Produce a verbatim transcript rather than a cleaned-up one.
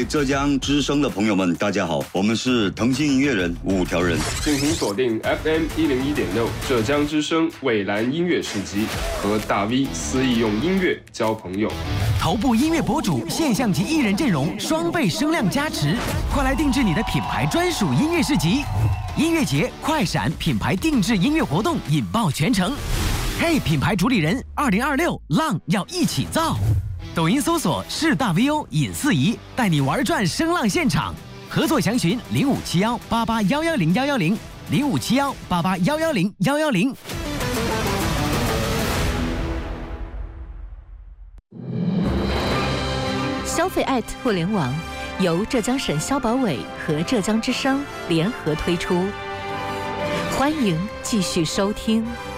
位浙江之声的朋友们，大家好，我们是腾讯音乐人五条人， 敬请锁定 F M 一零一点六浙江之声蔚蓝音乐市集，和大 V 肆意用音乐交朋友。 头部音乐博主、现象级艺人阵容，双倍声量加持，快来定制你的品牌专属音乐市集。音乐节快闪品牌定制音乐活动引爆全城。嘿，品牌主理人，二零二六浪要一起造。抖音搜索是大 V O 尹四仪，带你玩转声浪现场。合作详询零五七幺八八幺幺零幺幺零零五七幺八八幺幺零幺幺零。 消费爱互联网由浙江省消保委和浙江之声联合推出，欢迎继续收听。